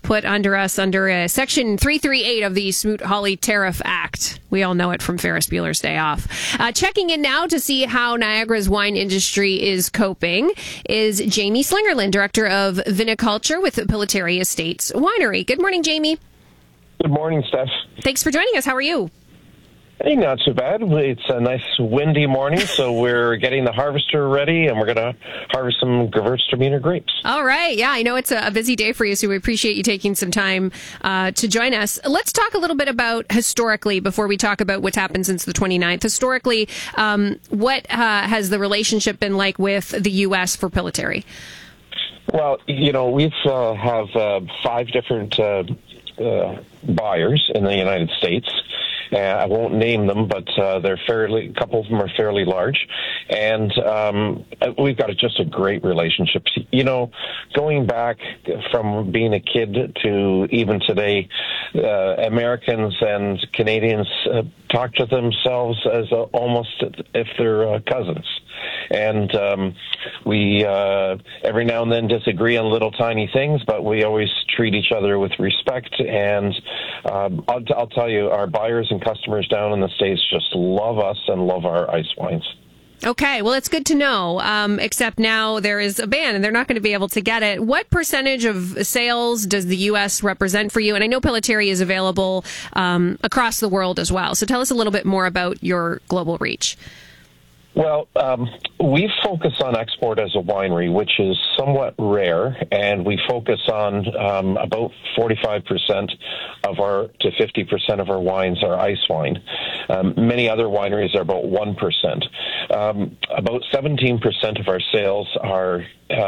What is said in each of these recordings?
put under us under Section 338 of the Smoot-Hawley Tariff Act. We all know it from Ferris Bueller's Day Off. Checking in now to see how Niagara's wine industry is coping is Jamie Slingerland, Director of Viniculture with Pillitteri Estates Winery. Good morning, Jamie. Good morning, Steph. Thanks for joining us. How are you? Hey, not too bad. It's a nice windy morning, so we're getting the harvester ready, and we're going to harvest some Gewürztraminer grapes. All right. Yeah, I know it's a busy day for you, so we appreciate you taking some time to join us. Let's talk a little bit about historically before we talk about what's happened since the 29th. Historically, what has the relationship been like with the U.S. for Pillitteri? Well, we have 5 different buyers in the United States. I won't name them, but a couple of them are fairly large, and we've got just a great relationship. Going back from being a kid to even today, Americans and Canadians talk to themselves as almost if they're cousins. And we every now and then disagree on little tiny things, but we always treat each other with respect. And I'll tell you, our buyers and customers down in the States just love us and love our ice wines. Okay, well, it's good to know, except now there is a ban and they're not going to be able to get it. What percentage of sales does the U.S. represent for you? And I know Pillitteri is available across the world as well. So tell us a little bit more about your global reach. Well, we focus on export as a winery, which is somewhat rare, and we focus on about 45% to 50% of our wines are ice wine. Many other wineries are about 1%. About 17% of our sales are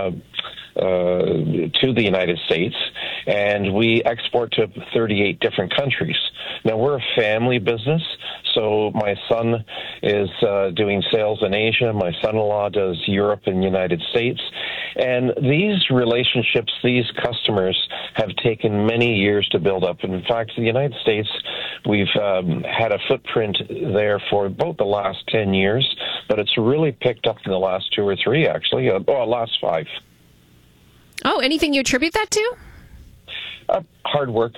to the United States, and we export to 38 different countries. Now, we're a family business, so my son is doing sales in Asia. My son-in-law does Europe and United States. And these relationships, these customers, have taken many years to build up. And in fact, the United States, we've had a footprint there for about the last 10 years, but it's really picked up in the last 2 or 3, actually, last 5. Oh, anything you attribute that to? Hard work.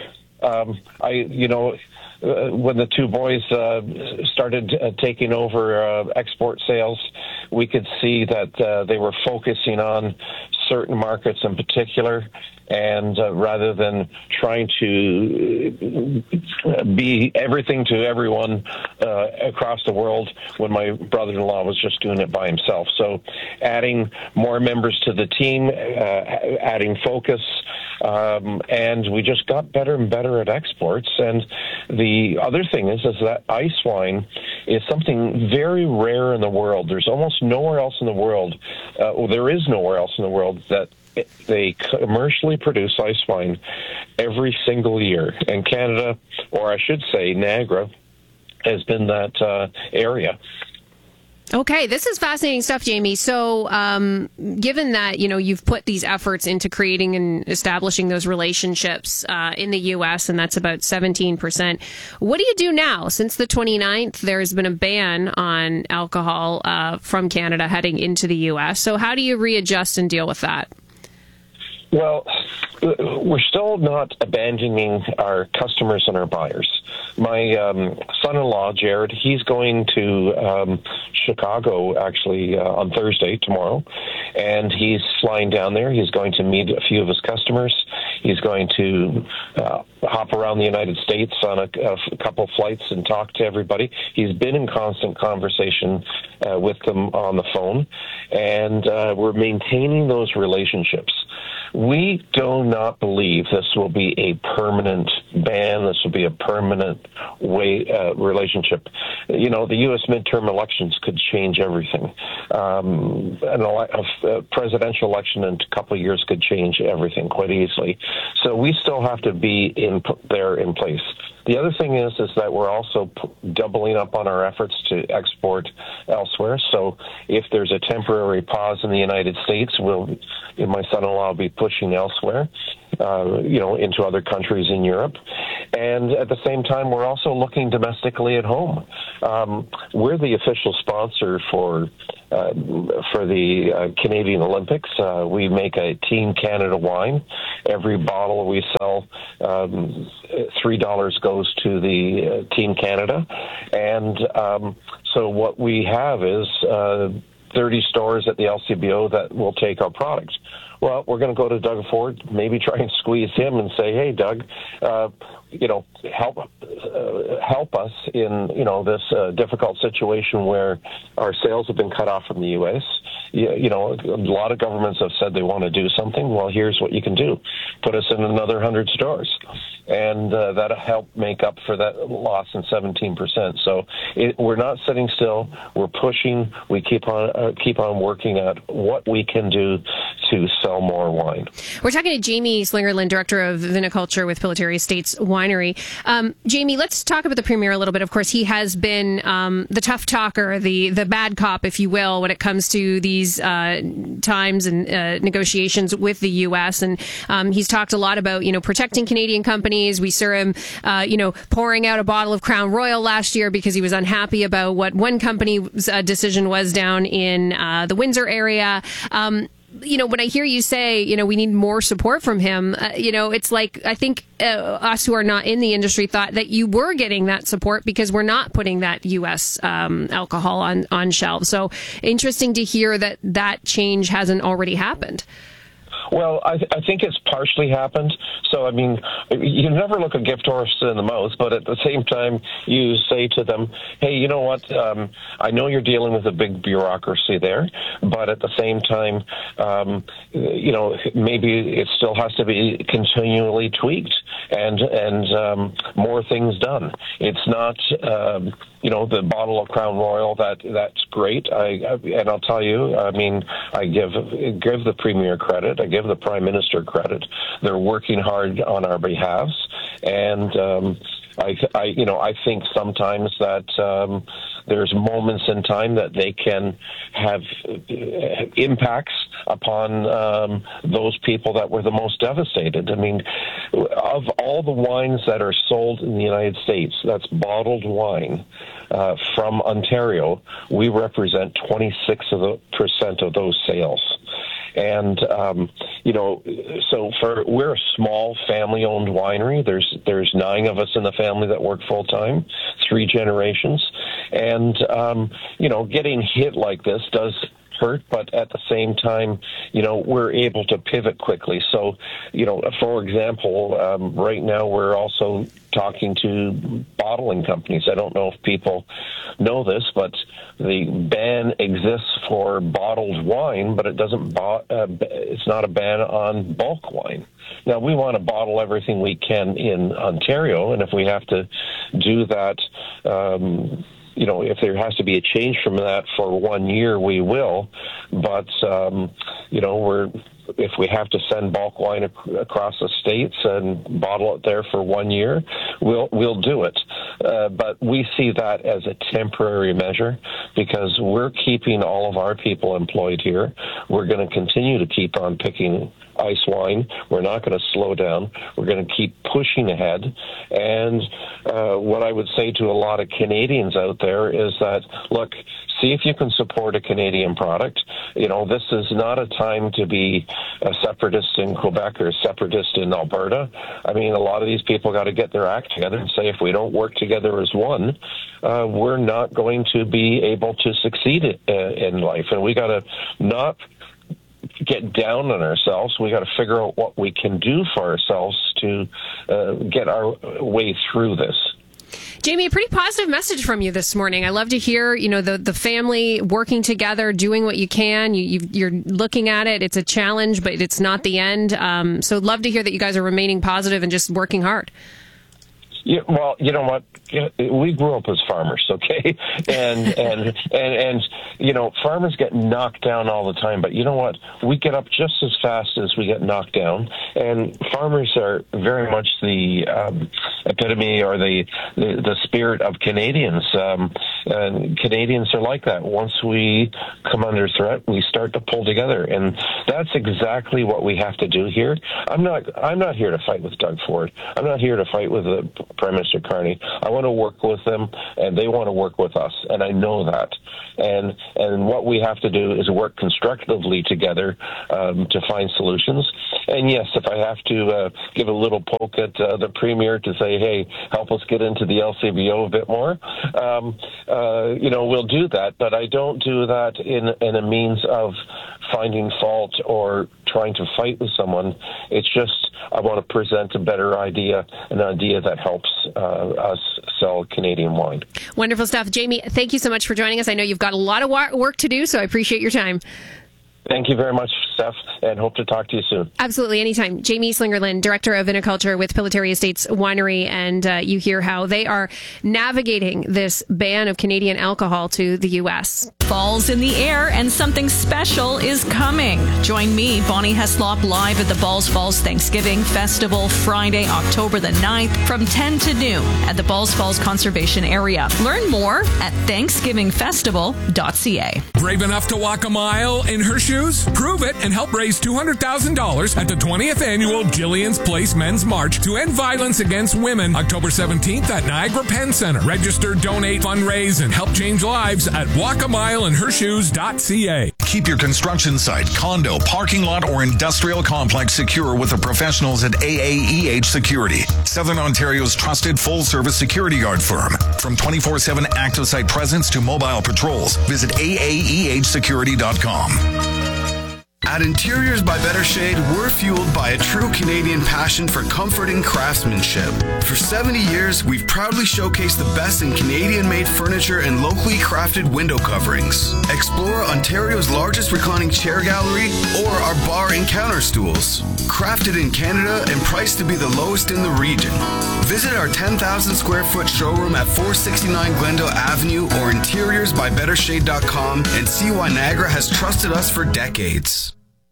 When the 2 boys started taking over export sales, we could see that they were focusing on certain markets in particular, and rather than trying to be everything to everyone across the world, when my brother-in-law was just doing it by himself. So adding more members to the team, adding focus, and we just got better and better at exports. And the other thing is that ice wine is something very rare in the world. There's almost nowhere else in the world, there is nowhere else in the world that they commercially produce ice wine every single year. And Canada, or I should say Niagara, has been that area. Okay, this is fascinating stuff, Jamie. So given that, you've put these efforts into creating and establishing those relationships in the U.S., and that's about 17%, what do you do now? Since the 29th, there's been a ban on alcohol from Canada heading into the U.S. So how do you readjust and deal with that? Well, we're still not abandoning our customers and our buyers. My son-in-law, Jared, he's going to Chicago, actually, on Thursday, tomorrow, and he's flying down there. He's going to meet a few of his customers. He's going to hop around the United States on a couple of flights and talk to everybody. He's been in constant conversation with them on the phone, and we're maintaining those relationships. We do not believe this will be a permanent ban. This will be a permanent relationship. The U.S. midterm elections could change everything. A presidential election in a couple of years could change everything quite easily. So we still have to be in place. The other thing is that we're also doubling up on our efforts to export elsewhere. So if there's a temporary pause in the United States, my son-in-law will be pushing elsewhere, into other countries in Europe. And at the same time, we're also looking domestically at home. we're the official sponsor for the Canadian Olympics. We make a Team Canada wine. Every bottle we sell, $3 goes to the Team Canada. And so what we have is 30 stores at the LCBO that will take our product. Well, we're going to go to Doug Ford, maybe try and squeeze him and say, hey, Doug, help us in, this difficult situation where our sales have been cut off from the U.S. A lot of governments have said they want to do something. Well, here's what you can do. Put us in another 100 stores. And that'll help make up for that loss in 17%. So we're not sitting still. We're pushing. We keep on working at what we can do to sell more wine. We're talking to Jamie Slingerland, Director of Viniculture with Pillitteri Estates Winery. Jamie, let's talk about the Premier a little bit. Of course, he has been the tough talker, the bad cop, if you will, when it comes to these times and negotiations with the U.S. And he's talked a lot about, protecting Canadian companies. We saw him, pouring out a bottle of Crown Royal last year because he was unhappy about what one company's decision was down in the Windsor area. When I hear you say, we need more support from him, it's like, I think us who are not in the industry thought that you were getting that support because we're not putting that U.S. Alcohol on shelves. So interesting to hear that change hasn't already happened. Well, I think it's partially happened. So, you never look a gift horse in the mouth, but at the same time, you say to them, hey, you know what? I know you're dealing with a big bureaucracy there, but at the same time, maybe it still has to be continually tweaked and more things done. It's not, the bottle of Crown Royal, that's great. And I'll tell you, I give the Premier credit. I give the Prime Minister credit. They're working hard on our behalves, and I think sometimes that there's moments in time that they can have impacts upon those people that were the most devastated. Of all the wines that are sold in the United States, that's bottled wine from Ontario, we represent 26% of those sales. And, so we're a small family-owned winery. There's 9 of us in the family that work full-time, 3 generations. And, getting hit like this does hurt, but at the same time, we're able to pivot quickly. So, for example, right now we're also talking to bottling companies. I don't know if people know this, but the ban exists for bottled wine, but it doesn't. It's not a ban on bulk wine. Now, we want to bottle everything we can in Ontario, and if we have to do that, if there has to be a change from that for 1 year, we will. But, if we have to send bulk wine across the states and bottle it there for 1 year, we'll do it. But we see that as a temporary measure because we're keeping all of our people employed here. We're going to continue to keep on picking ice wine. We're not going to slow down. We're going to keep pushing ahead. And what I would say to a lot of Canadians out there is that, look, see if you can support a Canadian product. This is not a time to be a separatist in Quebec or a separatist in Alberta. A lot of these people got to get their act together and say, if we don't work together as one, we're not going to be able to succeed in life. And we got to not get down on ourselves. We got to figure out what we can do for ourselves to get our way through this. Jamie, a pretty positive message from you this morning. I love to hear, the family working together, doing what you can. You're looking at it. It's a challenge, but it's not the end. So love to hear that you guys are remaining positive and just working hard. Yeah, well, you know what? We grew up as farmers, okay? And farmers get knocked down all the time. But you know what? We get up just as fast as we get knocked down. And farmers are very much the epitome or the spirit of Canadians. And Canadians are like that. Once we come under threat, we start to pull together, and that's exactly what we have to do here. I'm not here to fight with Doug Ford. I'm not here to fight with Prime Minister Carney. I want to work with them, and they want to work with us, and I know that. And what we have to do is work constructively together to find solutions. And yes, if I have to give a little poke at the Premier to say, hey, help us get into the LCBO a bit more, we'll do that. But I don't do that in a means of finding fault or trying to fight with someone. It's just I want to present a better idea, an idea that helps us sell Canadian wine. Wonderful stuff. Jamie, thank you so much for joining us. I know you've got a lot of work to do, so I appreciate your time. Thank you very much, Steph, and hope to talk to you soon. Absolutely, anytime. Jamie Slingerland, Director of Viniculture with Pillitteri Estates Winery, and you hear how they are navigating this ban of Canadian alcohol to the U.S. Fall's in the air and something special is coming. Join me, Bonnie Heslop, live at the Balls Falls Thanksgiving Festival Friday, October the 9th from 10 to noon at the Balls Falls Conservation Area. Learn more at thanksgivingfestival.ca. Brave enough to walk a mile in her shoes? Prove it and help raise $200,000 at the 20th Annual Jillian's Place Men's March to End Violence Against Women, October 17th at Niagara Penn Center. Register, donate, fundraise, and help change lives at walkamileinhershoes.ca. Keep your construction site, condo, parking lot, or industrial complex secure with the professionals at AAEH Security, Southern Ontario's trusted full-service security guard firm. From 24/7 active site presence to mobile patrols, visit AAEHsecurity.com. At Interiors by Better Shade, we're fueled by a true Canadian passion for comfort and craftsmanship. For 70 years, we've proudly showcased the best in Canadian-made furniture and locally crafted window coverings. Explore Ontario's largest reclining chair gallery or our bar and counter stools. Crafted in Canada and priced to be the lowest in the region. Visit our 10,000 square foot showroom at 469 Glendale Avenue or interiorsbybettershade.com and see why Niagara has trusted us for decades.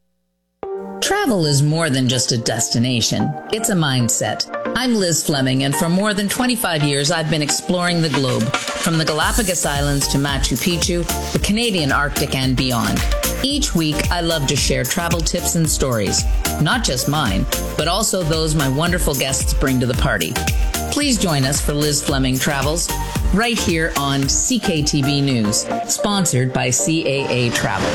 Travel is more than just a destination. It's a mindset. I'm Liz Fleming, and for more than 25 years, I've been exploring the globe, from the Galapagos Islands to Machu Picchu, the Canadian Arctic, and beyond. Each week, I love to share travel tips and stories, not just mine, but also those my wonderful guests bring to the party. Please join us for Liz Fleming Travels, right here on CKTB News, sponsored by CAA Travel.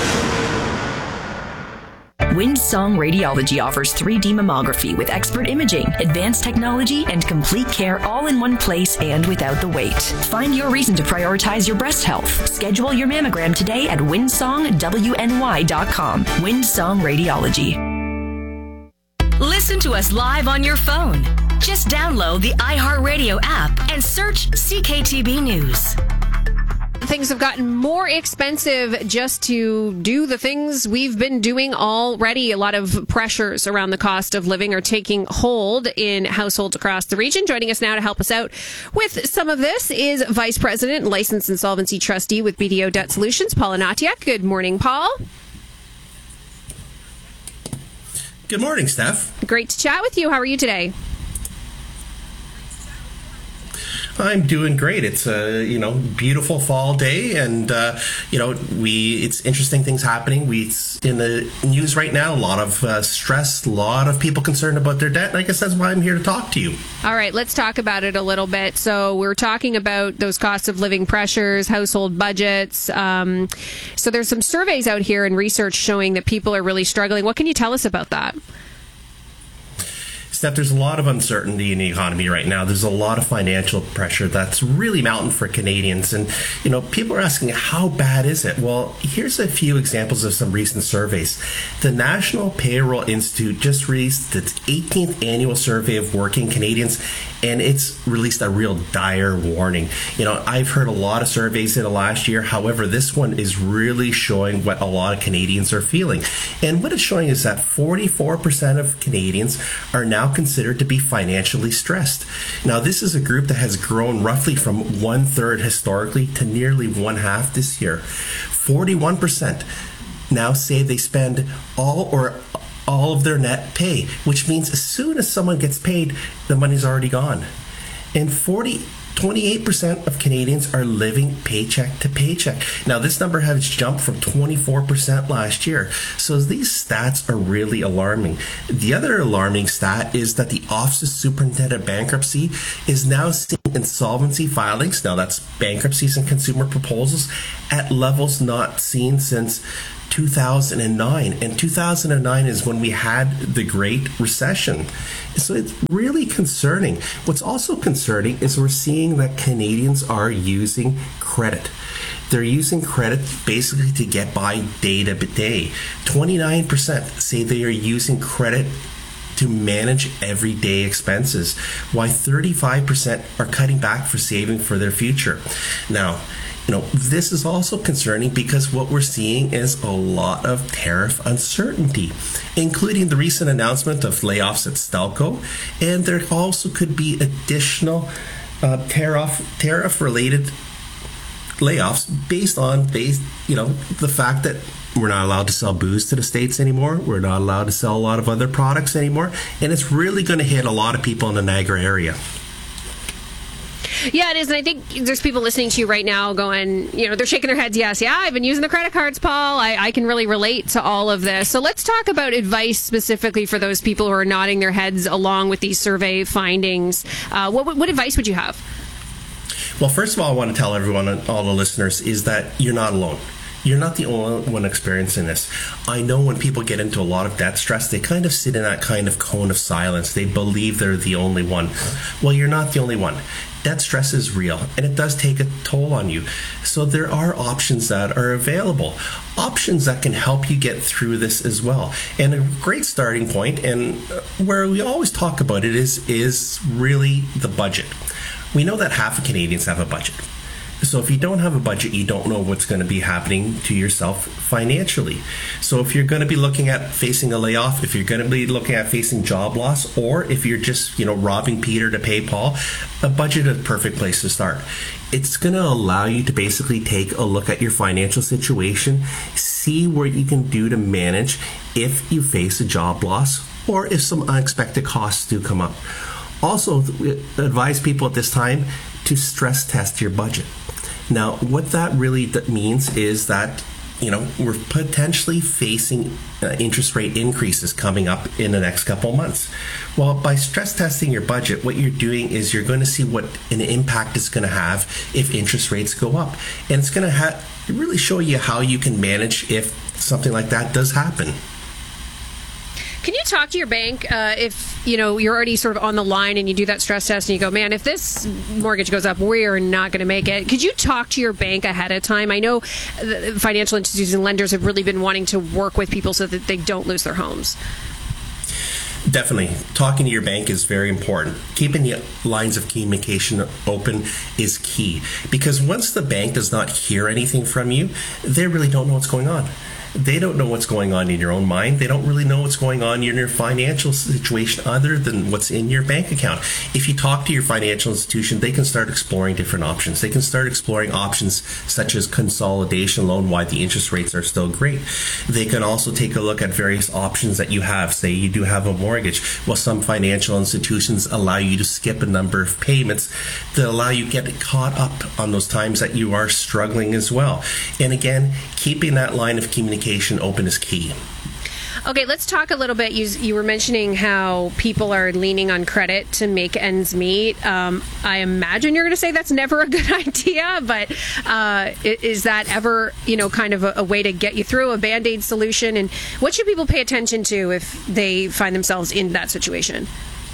Windsong Radiology offers 3D mammography with expert imaging, advanced technology, and complete care all in one place and without the wait. Find your reason to prioritize your breast health. Schedule your mammogram today at windsongwny.com. Windsong Radiology. Listen to us live on your phone. Just download the iHeartRadio app and search CKTB News. Things have gotten more expensive just to do the things we've been doing already. A lot of pressures around the cost of living are taking hold in households across the region. Joining us now to help us out with some of this is Vice President and Licensed Insolvency Trustee with BDO Debt Solutions, Paul Anatiak. Good morning, Paul. Good morning, Steph. Great to chat with you. How are you today? I'm doing great. It's a beautiful fall day, and it's interesting things happening. It's in the news right now. A lot of stress, a lot of people concerned about their debt. And I guess that's why I'm here to talk to you. All right, let's talk about it a little bit. So we're talking about those cost of living pressures, household budgets. So there's some surveys out here and research showing that people are really struggling. What can you tell us about that? Steph, there's a lot of uncertainty in the economy right now. There's a lot of financial pressure that's really mounting for Canadians. And, people are asking, how bad is it? Well, here's a few examples of some recent surveys. The National Payroll Institute just released its 18th annual survey of working Canadians, and it's released a real dire warning. I've heard a lot of surveys in the last year. However, this one is really showing what a lot of Canadians are feeling. And what it's showing is that 44% of Canadians are now considered to be financially stressed. Now, this is a group that has grown roughly from 1/3 historically to nearly 1/2 this year. 41% now say they spend all or all of their net pay, which means as soon as someone gets paid, the money's already gone. And 28% of Canadians are living paycheck to paycheck. Now, this number has jumped from 24% last year. So these stats are really alarming. The other alarming stat is that the Office of Superintendent of Bankruptcy is now seeing insolvency filings, now that's bankruptcies and consumer proposals, at levels not seen since 2009. And 2009 is when we had the Great Recession. So it's really concerning. What's also concerning is we're seeing that Canadians are using credit. They're using credit basically to get by day to day. 29% say they are using credit to manage everyday expenses, while 35% are cutting back for saving for their future. Now, this is also concerning because what we're seeing is a lot of tariff uncertainty, including the recent announcement of layoffs at Stelco, and there also could be additional tariff-related layoffs based on the fact that we're not allowed to sell booze to the States anymore. We're not allowed to sell a lot of other products anymore, and it's really going to hit a lot of people in the Niagara area. Yeah, it is. And I think there's people listening to you right now going, they're shaking their heads. Yes, I've been using the credit cards, Paul. I can really relate to all of this. So let's talk about advice specifically for those people who are nodding their heads along with these survey findings. What advice would you have? Well, first of all, I want to tell everyone, all the listeners, is that you're not alone. You're not the only one experiencing this. I know when people get into a lot of debt stress, they kind of sit in that kind of cone of silence. They believe they're the only one. Well, you're not the only one. Debt stress is real, and it does take a toll on you. So there are options that are available, options that can help you get through this as well. And a great starting point, and where we always talk about it, is really the budget. We know that half of Canadians have a budget. So if you don't have a budget, you don't know what's going to be happening to yourself financially. So if you're going to be looking at facing a layoff, if you're going to be looking at facing job loss, or if you're just, robbing Peter to pay Paul, a budget is a perfect place to start. It's going to allow you to basically take a look at your financial situation, see what you can do to manage if you face a job loss or if some unexpected costs do come up. Also, advise people at this time to stress test your budget. Now, what that really means is that, we're potentially facing interest rate increases coming up in the next couple of months. Well, by stress testing your budget, what you're doing is you're going to see what an impact it's going to have if interest rates go up. And it's going to really show you how you can manage if something like that does happen. Can you talk to your bank if you're already sort of on the line and you do that stress test and you go, man, if this mortgage goes up, we are not going to make it? Could you talk to your bank ahead of time? I know financial institutions and lenders have really been wanting to work with people so that they don't lose their homes. Definitely. Talking to your bank is very important. Keeping the lines of communication open is key, because once the bank does not hear anything from you, they really don't know what's going on. They don't know what's going on in your own mind. They don't really know what's going on in your financial situation other than what's in your bank account. If you talk to your financial institution, they can start exploring different options. They can start exploring options such as consolidation loan, why the interest rates are still great. They can also take a look at various options that you have. Say you do have a mortgage. Well, some financial institutions allow you to skip a number of payments that allow you to get caught up on those times that you are struggling as well. And again, keeping that line of communication open is key. Okay, let's talk a little bit. You were mentioning how people are leaning on credit to make ends meet. I imagine you're going to say that's never a good idea, but is that ever, kind of a way to get you through, a Band-Aid solution? And what should people pay attention to if they find themselves in that situation?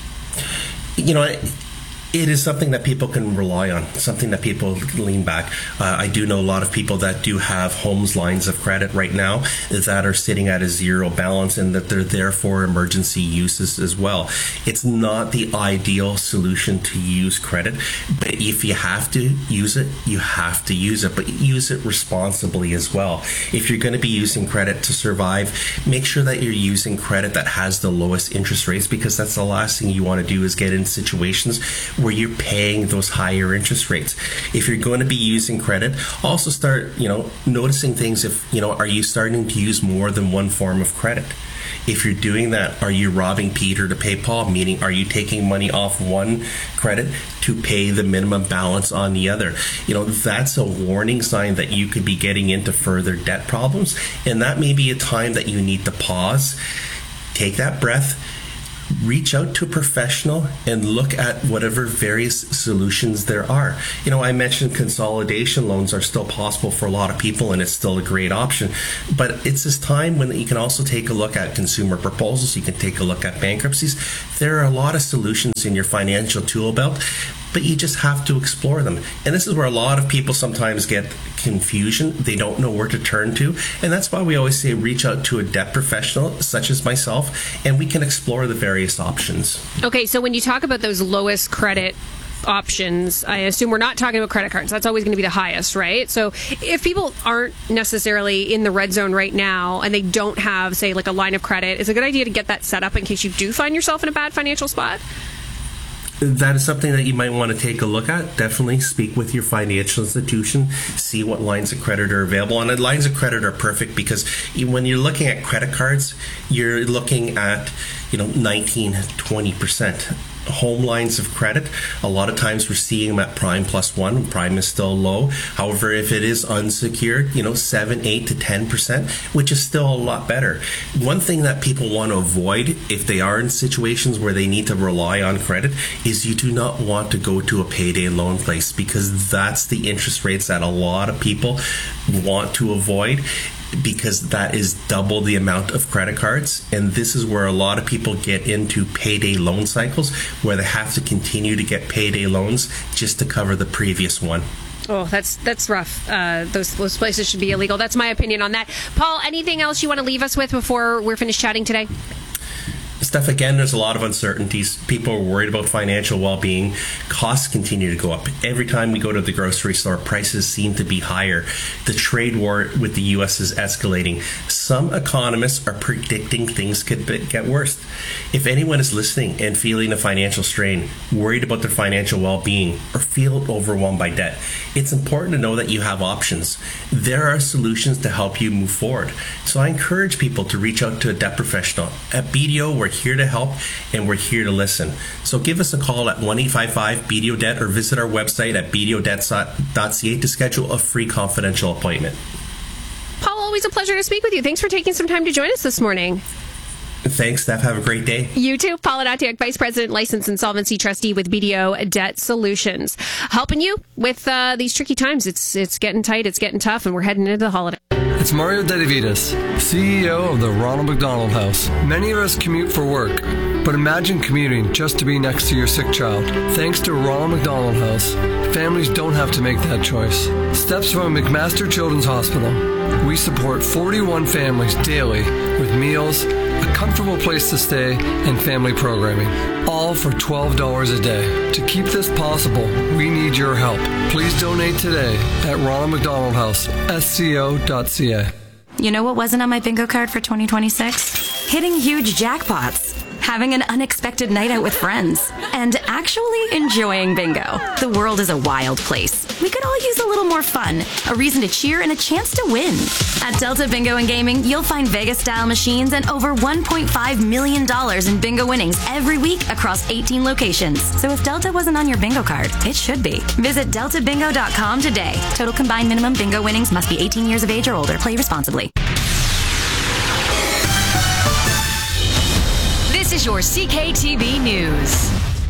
It is something that people can rely on, something that people lean back. I do know a lot of people that do have homes lines of credit right now that are sitting at a zero balance and that they're there for emergency uses as well. It's not the ideal solution to use credit, but if you have to use it, you have to use it, but use it responsibly as well. If you're going to be using credit to survive, make sure that you're using credit that has the lowest interest rates, because that's the last thing you want to do is get in situations where you're paying those higher interest rates. If you're going to be using credit, also start, noticing things. If, are you starting to use more than one form of credit? If you're doing that, are you robbing Peter to pay Paul? Meaning, are you taking money off one credit to pay the minimum balance on the other? That's a warning sign that you could be getting into further debt problems. And that may be a time that you need to pause, take that breath, reach out to a professional and look at whatever various solutions there are. I mentioned consolidation loans are still possible for a lot of people, and it's still a great option. But it's this time when you can also take a look at consumer proposals. You can take a look at bankruptcies. There are a lot of solutions in your financial tool belt, but you just have to explore them. And this is where a lot of people sometimes get confusion. They don't know where to turn to. And that's why we always say reach out to a debt professional such as myself, and we can explore the various options. Okay, so when you talk about those lowest credit options, I assume we're not talking about credit cards. That's always going to be the highest, right? So if people aren't necessarily in the red zone right now and they don't have, say, like a line of credit, it's a good idea to get that set up in case you do find yourself in a bad financial spot? That is something that you might want to take a look at. Definitely speak with your financial institution, see what lines of credit are available. And lines of credit are perfect because when you're looking at credit cards, you're looking at 19-20%. Home lines of credit, a lot of times we're seeing them at prime plus 1. Prime is still low. However, if it is unsecured, 7, 8 to 10%, which is still a lot better. One thing that people want to avoid if they are in situations where they need to rely on credit is you do not want to go to a payday loan place, because that's the interest rates that a lot of people want to avoid, because that is double the amount of credit cards. And this is where a lot of people get into payday loan cycles, where they have to continue to get payday loans just to cover the previous one. Oh, that's rough. Those places should be illegal. That's my opinion on that. Paul, anything else you want to leave us with before we're finished chatting today? Steph, again, there's a lot of uncertainties. People are worried about financial well-being. Costs continue to go up. Every time we go to the grocery store, prices seem to be higher. The trade war with the U.S. is escalating. Some economists are predicting things could get worse. If anyone is listening and feeling a financial strain, worried about their financial well-being, or feel overwhelmed by debt, it's important to know that you have options. There are solutions to help you move forward. So I encourage people to reach out to a debt professional. At BDO, we're here to help, and we're here to listen. So give us a call at 1-855-BDO-DEBT or visit our website at bdodebt.ca to schedule a free confidential appointment. Paul, always a pleasure to speak with you. Thanks for taking some time to join us this morning. Thanks, Steph. Have a great day. You too. Paul Adatiak, Vice President, License Insolvency Trustee with BDO Debt Solutions. Helping you with these tricky times. It's getting tight, it's getting tough, and we're heading into the holiday. It's Mario Dedavidas, CEO of the Ronald McDonald House. Many of us commute for work, but imagine commuting just to be next to your sick child. Thanks to Ronald McDonald House, families don't have to make that choice. Steps from McMaster Children's Hospital. We support 41 families daily with meals, a comfortable place to stay, and family programming, all for $12 a day. To keep this possible, we need your help. Please donate today at Ronald McDonald House, sco.ca. You know what wasn't on my bingo card for 2026? Hitting huge jackpots, having an unexpected night out with friends, and actually enjoying bingo. The world is a wild place. We could all use a little more fun, a reason to cheer, and a chance to win. At Delta Bingo and Gaming, you'll find Vegas-style machines and over $1.5 million in bingo winnings every week across 18 locations. So if Delta wasn't on your bingo card, it should be. Visit deltabingo.com today. Total combined minimum bingo winnings must be 18 years of age or older. Play responsibly. This is your CKTB News.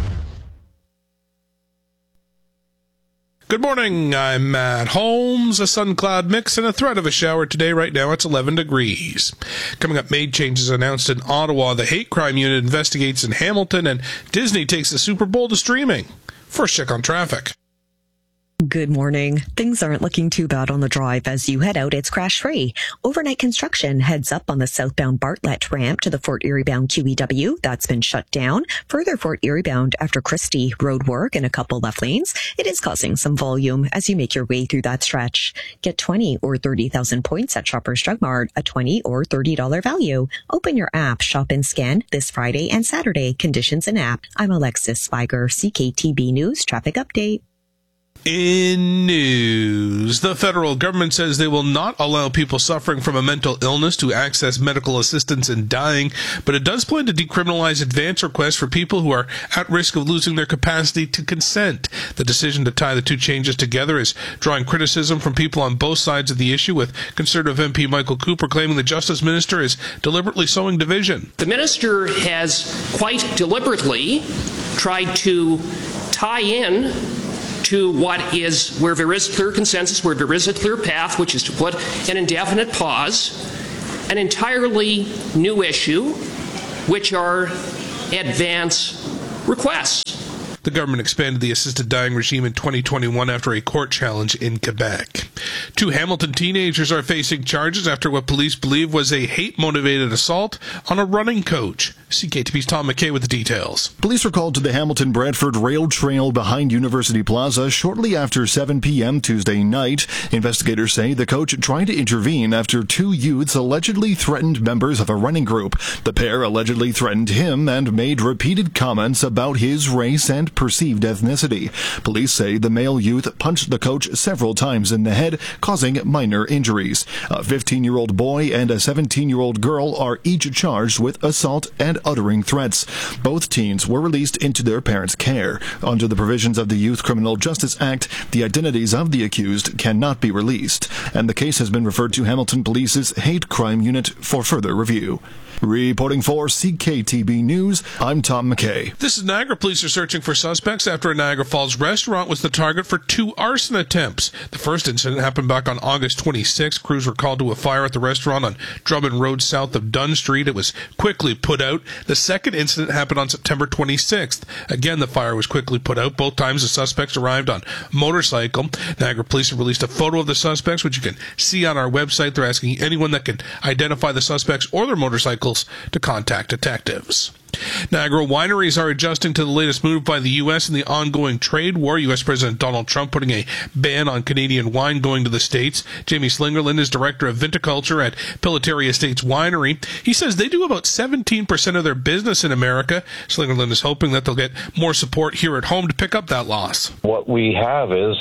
Good morning. I'm Matt Holmes. A sun-cloud mix and a threat of a shower today. Right now it's 11 degrees. Coming up, MAID changes announced in Ottawa. The hate crime unit investigates in Hamilton, and Disney takes the Super Bowl to streaming. First check on traffic. Good morning. Things aren't looking too bad on the drive as you head out. It's crash-free. Overnight construction heads up on the southbound Bartlett ramp to the Fort Erie bound QEW. That's been shut down. Further Fort Erie bound after Christie, road work in a couple left lanes. It is causing some volume as you make your way through that stretch. Get 20 or 30,000 points at Shoppers Drug Mart, a $20 or $30 value. Open your app, shop and scan this Friday and Saturday. Conditions in app. I'm Alexis Spiger, CKTB News Traffic Update. In news, the federal government says they will not allow people suffering from a mental illness to access medical assistance in dying, but it does plan to decriminalize advance requests for people who are at risk of losing their capacity to consent. The decision to tie the two changes together is drawing criticism from people on both sides of the issue, with Conservative MP Michael Cooper claiming the Justice Minister is deliberately sowing division. The Minister has quite deliberately tried to tie in to where there is clear consensus, where there is a clear path, which is to put an indefinite pause, an entirely new issue, which are advance requests. The government expanded the assisted dying regime in 2021 after a court challenge in Quebec. 2 Hamilton teenagers are facing charges after what police believe was a hate-motivated assault on a running coach. CKTV's Tom McKay with the details. Police were called to the Hamilton-Bradford Rail Trail behind University Plaza shortly after 7 p.m. Tuesday night. Investigators say the coach tried to intervene after 2 youths allegedly threatened members of a running group. The pair allegedly threatened him and made repeated comments about his race and perceived ethnicity. Police say the male youth punched the coach several times in the head, causing minor injuries. A 15-year-old boy and a 17-year-old girl are each charged with assault and uttering threats. Both teens were released into their parents' care. Under the provisions of the Youth Criminal Justice Act, the identities of the accused cannot be released, and the case has been referred to Hamilton Police's Hate Crime Unit for further review. Reporting for CKTB News, I'm Tom McKay. This is Niagara. Police are searching for suspects after a Niagara Falls restaurant was the target for 2 arson attempts. The first incident happened back on August 26. Crews were called to a fire at the restaurant on Drummond Road south of Dunn Street. It was quickly put out. The second incident happened on September 26th. Again, the fire was quickly put out. Both times the suspects arrived on motorcycle. Niagara Police have released a photo of the suspects, which you can see on our website. They're asking anyone that can identify the suspects or their motorcycles to contact detectives. Niagara wineries are adjusting to the latest move by the U.S. in the ongoing trade war. U.S. President Donald Trump putting a ban on Canadian wine going to the States. Jamie Slingerland is director of viticulture at Pilotary Estates Winery. He says they do about 17% of their business in America. Slingerland is hoping that they'll get more support here at home to pick up that loss. What we have is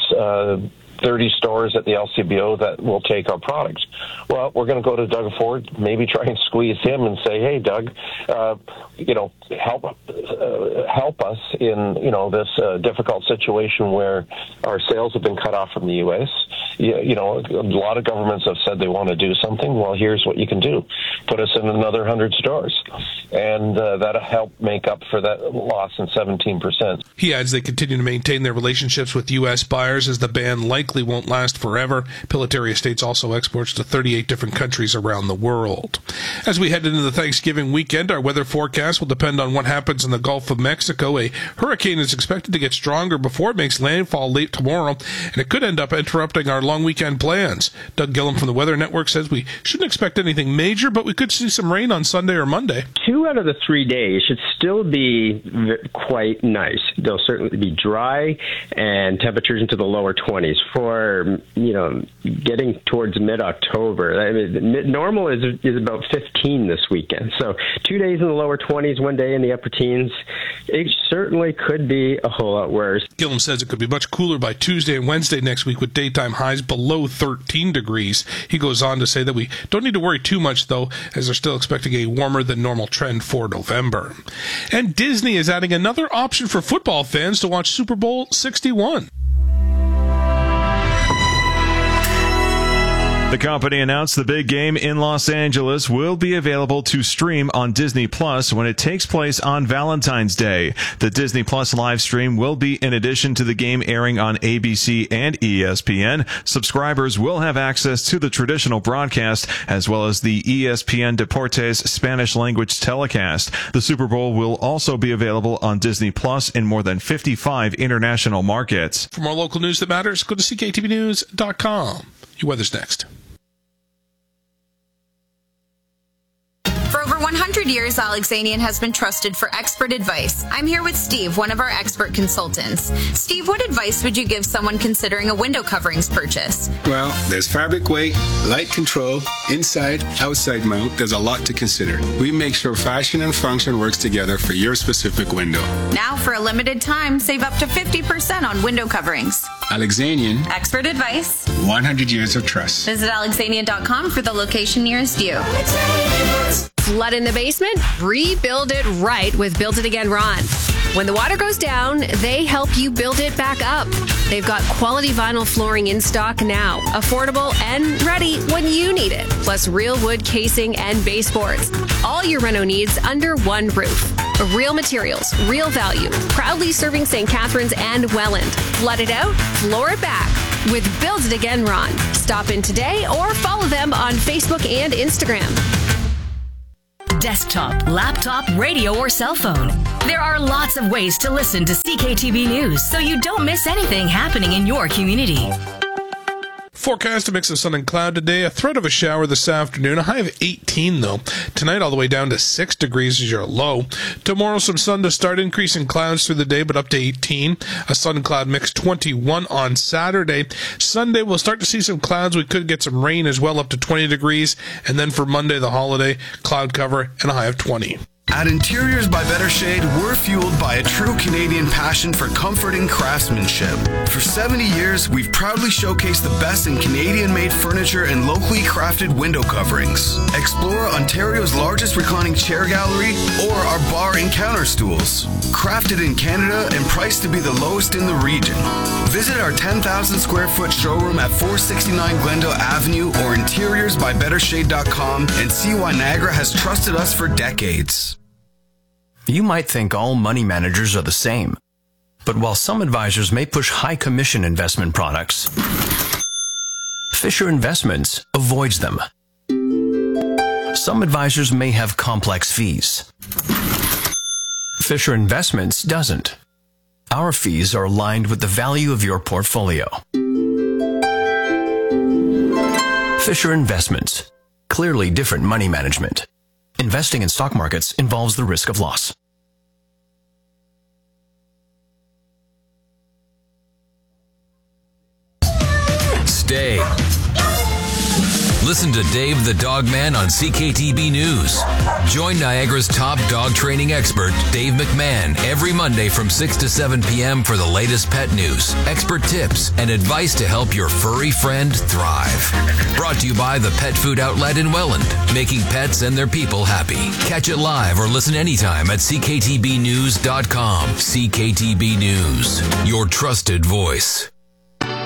30 stores at the LCBO that will take our products. Well, we're going to go to Doug Ford, maybe try and squeeze him and say, hey, Doug, help us in, this difficult situation where our sales have been cut off from the U.S. A lot of governments have said they want to do something. Well, here's what you can do. Put us in another 100 stores. And that'll help make up for that loss in 17%. He adds they continue to maintain their relationships with U.S. buyers as the ban likely won't last forever. Pilotary Estates also exports to 38 different countries around the world. As we head into the Thanksgiving weekend, our weather forecast will depend on what happens in the Gulf of Mexico. A hurricane is expected to get stronger before it makes landfall late tomorrow, and it could end up interrupting our long weekend plans. Doug Gillum from the Weather Network says we shouldn't expect anything major, but we could see some rain on Sunday or Monday. 2 out of the 3 days should still be quite nice. They'll certainly be dry and temperatures into the lower 20s. For, getting towards mid-October, I mean, normal is about 15 this weekend. So 2 days in the lower 20s, 1 day in the upper teens. It certainly could be a whole lot worse. Gillum says it could be much cooler by Tuesday and Wednesday next week with daytime highs below 13 degrees. He goes on to say that we don't need to worry too much, though, as they're still expecting a warmer than normal trend for November. And Disney is adding another option for football fans to watch Super Bowl 61. The company announced the big game in Los Angeles will be available to stream on Disney Plus when it takes place on Valentine's Day. The Disney Plus live stream will be in addition to the game airing on ABC and ESPN. Subscribers will have access to the traditional broadcast as well as the ESPN Deportes Spanish language telecast. The Super Bowl will also be available on Disney Plus in more than 55 international markets. For more local news that matters, go to CKTVnews.com. Your weather's next. For over 100 years, Alexanian has been trusted for expert advice. I'm here with Steve, one of our expert consultants. Steve, what advice would you give someone considering a window coverings purchase? Well, there's fabric weight, light control, inside, outside mount. There's a lot to consider. We make sure fashion and function works together for your specific window. Now, for a limited time, save up to 50% on window coverings. Alexanian. Expert advice. 100 years of trust. Visit alexanian.com for the location nearest you. Flood in the basement? Rebuild it right with Build It Again Ron. When the water goes down, they help you build it back up. They've got quality vinyl flooring in stock now, affordable and ready when you need it. Plus real wood casing and baseboards. All your reno needs under one roof. Real materials, real value. Proudly serving St. Catharines and Welland. Flood it out, floor it back with Build It Again Ron. Stop in today or follow them on Facebook and Instagram. Desktop, laptop, radio, or cell phone. There are lots of ways to listen to CKTB News so you don't miss anything happening in your community. Forecast a mix of sun and cloud today, a threat of a shower this afternoon, a high of 18 though. Tonight all the way down to 6 degrees is your low. Tomorrow some sun to start, increasing clouds through the day but up to 18. A sun cloud mix 21 on Saturday. Sunday we'll start to see some clouds. We could get some rain as well, up to 20 degrees. And then for Monday, the holiday, cloud cover and a high of 20. At Interiors by Better Shade, we're fueled by a true Canadian passion for comfort and craftsmanship. For 70 years, we've proudly showcased the best in Canadian-made furniture and locally crafted window coverings. Explore Ontario's largest reclining chair gallery or our bar and counter stools. Crafted in Canada and priced to be the lowest in the region. Visit our 10,000 square foot showroom at 469 Glendale Avenue or interiorsbybettershade.com and see why Niagara has trusted us for decades. You might think all money managers are the same, but while some advisors may push high commission investment products, Fisher Investments avoids them. Some advisors may have complex fees. Fisher Investments doesn't. Our fees are aligned with the value of your portfolio. Fisher Investments. Clearly different money management. Investing in stock markets involves the risk of loss. Stay. Listen to Dave the Dog Man on CKTB News. Join Niagara's top dog training expert, Dave McMahon, every Monday from 6 to 7 p.m. for the latest pet news, expert tips, and advice to help your furry friend thrive. Brought to you by the Pet Food Outlet in Welland, making pets and their people happy. Catch it live or listen anytime at cktbnews.com. CKTB News, your trusted voice.